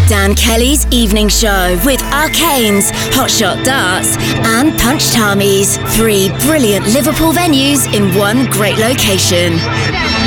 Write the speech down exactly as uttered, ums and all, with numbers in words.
Dan Kelly's evening show with Arcanes, Hotshot Darts and Punch Tamis. Three brilliant Liverpool venues in one great location.